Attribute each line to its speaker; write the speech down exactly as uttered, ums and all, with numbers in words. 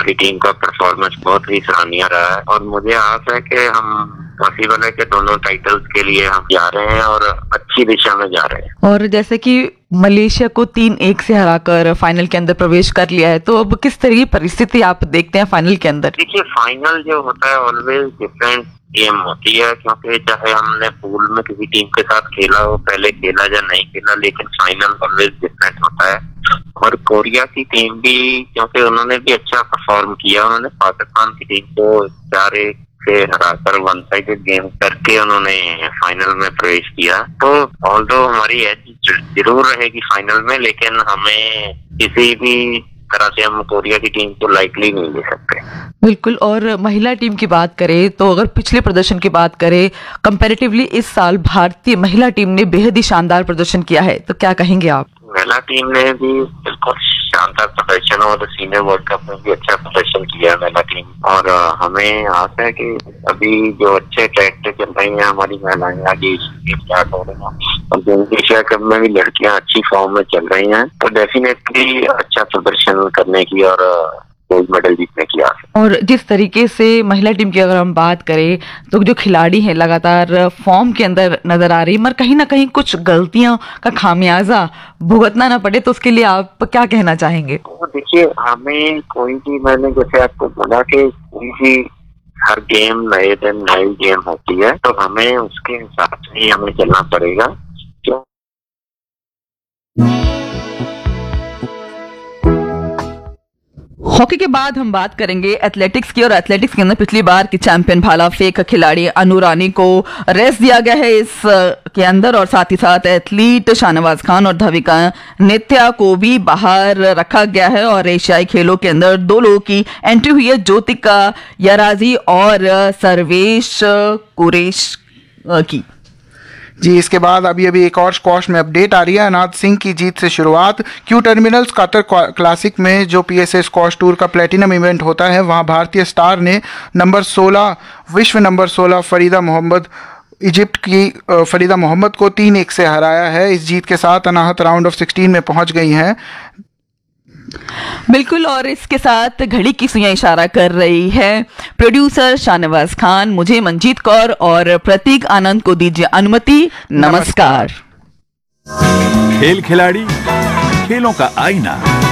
Speaker 1: की टीम का परफॉर्मेंस बहुत ही सराहनीय रहा है और मुझे आस है कि हम पॉसिबल है कि दोनों टाइटल्स के लिए हम जा रहे हैं और अच्छी दिशा में जा रहे हैं।
Speaker 2: और जैसे कि मलेशिया को तीन एक से हराकर फाइनल के अंदर प्रवेश कर लिया है, तो अब किस तरह की परिस्थिति आप देखते हैं फाइनल के अंदर?
Speaker 1: देखिए, फाइनल जो होता है ऑलवेज डिफरेंट गेम होती है, क्योंकि चाहे हमने पूल में किसी टीम के साथ खेला हो, पहले खेला या नहीं खेला, लेकिन फाइनल ऑलवेज डिफरेंट होता है। और कोरिया की टीम भी, क्योंकि उन्होंने भी अच्छा परफॉर्म किया, उन्होंने पाकिस्तान की टीम को चार एक से हराकर वन साइडेड गेम करके उन्होंने फाइनल में प्रवेश किया। तो ऑल्दो हमारी एज जरूर रहेगी फाइनल में, लेकिन हमें किसी भी तरह से हम कोरिया की टीम को लाइटली नहीं ले सकते।
Speaker 2: बिल्कुल। और महिला टीम की बात करें तो अगर पिछले प्रदर्शन की बात करें कंपैरेटिवली, इस साल भारतीय महिला टीम ने बेहद ही शानदार प्रदर्शन किया है, तो क्या कहेंगे आप?
Speaker 1: महिला टीम ने भी बिल्कुल शानदार प्रदर्शन और सीनियर वर्ल्ड कप में भी अच्छा प्रदर्शन किया है महिला टीम, और हमें आस है कि अभी जो अच्छे ट्रैक पे चल रही हैं हमारी महिलाएं, आगे स्टार्ट हो रही हैं और एशिया कप में भी लड़कियां अच्छी फॉर्म में चल रही हैं, तो डेफिनेटली अच्छा प्रदर्शन करने की और गोल्ड मेडल जीतने की आस। और
Speaker 2: जिस तरीके से महिला टीम की अगर हम बात करें तो जो खिलाड़ी हैं लगातार फॉर्म के अंदर नजर आ रही, मगर कहीं ना कहीं कुछ गलतियों का खामियाजा भुगतना ना पड़े, तो उसके लिए आप क्या कहना चाहेंगे?
Speaker 1: तो देखिए, हमें कोई भी, मैंने जैसे आपको बोला कि कोई भी हर गेम नए दिन नई गेम होती है, तो हमें उसके हिसाब से ही हमें चलना पड़ेगा। क्यों?
Speaker 2: हॉकी के बाद हम बात करेंगे एथलेटिक्स की, और एथलेटिक्स के अंदर पिछली बार की चैंपियन भाला फेंक खिलाड़ी अनु रानी को रेस्ट दिया गया है इस के अंदर, और साथ ही साथ एथलीट शाहनवाज खान और धविका नित्या को भी बाहर रखा गया है। और एशियाई खेलों के अंदर दो लोगों की एंट्री हुई है, ज्योतिका याराजी और सर्वेश कुरेश की।
Speaker 3: जी, इसके बाद अभी अभी एक और स्क्वॉश में अपडेट आ रही है। अनाज सिंह की जीत से शुरुआत। क्यू टर्मिनल्स कतर क्लासिक में जो पीएसए स्क्वॉश टूर का प्लेटिनम इवेंट होता है, वहां भारतीय स्टार ने नंबर सोलह, विश्व नंबर सोलह फरीदा मोहम्मद, इजिप्ट की फरीदा मोहम्मद को तीन एक से हराया है। इस जीत के साथ अनाहत राउंड ऑफ सिक्सटीन में पहुंच गई हैं।
Speaker 2: बिल्कुल। और इसके साथ घड़ी की सुइयां इशारा कर रही है। प्रोड्यूसर शाहनवाज खान, मुझे मंजीत कौर और प्रतीक आनंद को दीजिए अनुमति। नमस्कार।
Speaker 4: खेल खिलाड़ी, खेलों का आईना।